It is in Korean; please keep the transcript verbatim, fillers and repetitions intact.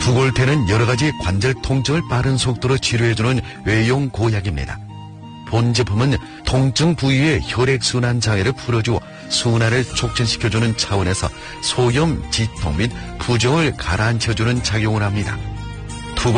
투골테는 여러가지 관절 통증을 빠른 속도로 치료해주는 외용 고약입니다. 본 제품은 통증 부위의 혈액순환 장애를 풀어주어 순환을 촉진시켜주는 차원에서 소염, 지통 및 부종을 가라앉혀주는 작용을 합니다.